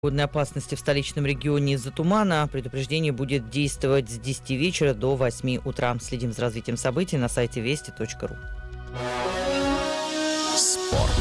Погодной опасности в столичном регионе из-за тумана. Предупреждение будет действовать с 10 вечера до 8 утра. Следим за развитием событий на сайте вести.ру. Спорт.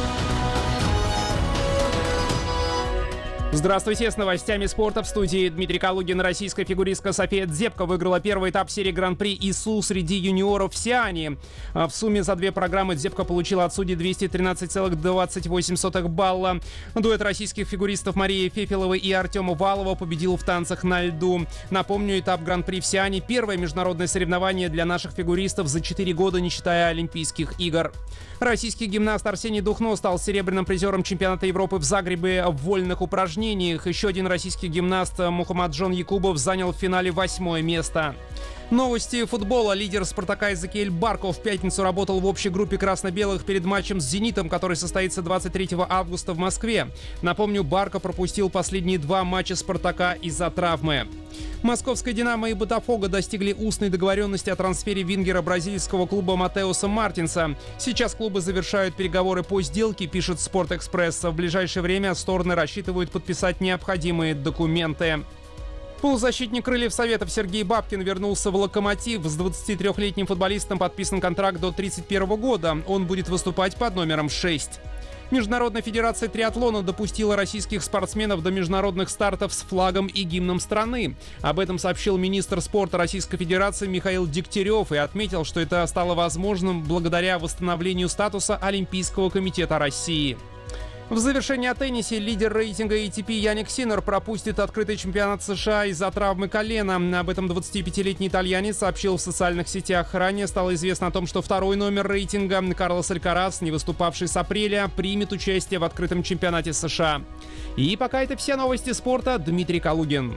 Здравствуйте, с новостями спорта в студии Дмитрий Калугин. Российская фигуристка София Дзепко выиграла первый этап серии Гран-при ИСУ среди юниоров в Сиане. В сумме за две программы Дзепко получила от судей 213,28 балла. Дуэт российских фигуристов Марии Фефеловой и Артема Валова победил в танцах на льду. Напомню, этап Гран-при в Сиане — первое международное соревнование для наших фигуристов за 4 года, не считая Олимпийских игр. Российский гимнаст Арсений Духно стал серебряным призером чемпионата Европы в Загребе в вольных упражнениях. Еще один российский гимнаст Мухаммаджон Якубов занял в финале 8-е место. Новости футбола. Лидер «Спартака» Эзекиэль Барко в пятницу работал в общей группе красно-белых перед матчем с «Зенитом», который состоится 23 августа в Москве. Напомню, Барко пропустил последние 2 матча «Спартака» из-за травмы. Московская «Динамо» и «Ботафого» достигли устной договоренности о трансфере вингера бразильского клуба Матеуса Мартинса. Сейчас клубы завершают переговоры по сделке, пишет «Спортэкспресс». В ближайшее время стороны рассчитывают подписать необходимые документы. Полузащитник крыльев Советов Сергей Бабкин вернулся в «Локомотив». С 23-летним футболистом подписан контракт до 31 года. Он будет выступать под номером 6. Международная федерация триатлона допустила российских спортсменов до международных стартов с флагом и гимном страны. Об этом сообщил министр спорта Российской Федерации Михаил Дегтярев и отметил, что это стало возможным благодаря восстановлению статуса Олимпийского комитета России. В завершении о теннисе лидер рейтинга ATP Яник Синнер пропустит открытый чемпионат США из-за травмы колена. Об этом 25-летний итальянец сообщил в социальных сетях. Ранее стало известно о том, что второй номер рейтинга Карлос Алькарас, не выступавший с апреля, примет участие в открытом чемпионате США. И пока это все новости спорта. Дмитрий Калугин.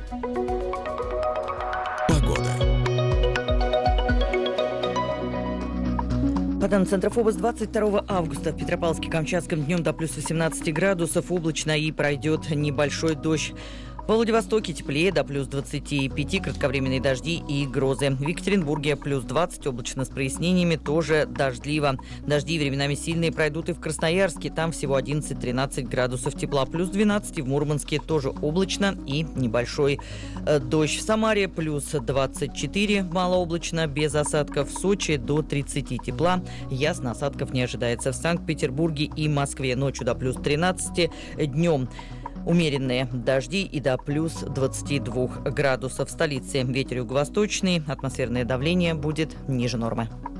По данным Центрофоба, с 22 августа в Петропавловске-Камчатском днем до плюс 18 градусов, облачно и пройдет небольшой дождь. В Владивостоке теплее, до плюс 25, кратковременные дожди и грозы. В Екатеринбурге плюс 20, облачно с прояснениями, тоже дождливо. Дожди временами сильные пройдут и в Красноярске, там всего 11-13 градусов тепла. Плюс 12 в Мурманске, тоже облачно и небольшой дождь. В Самаре плюс 24, малооблачно, без осадков. В Сочи до 30 тепла, ясно, осадков не ожидается. В Санкт-Петербурге и Москве ночью до плюс 13, днем умеренные дожди и до плюс 22 градусов. В столице ветер юго-восточный, атмосферное давление будет ниже нормы.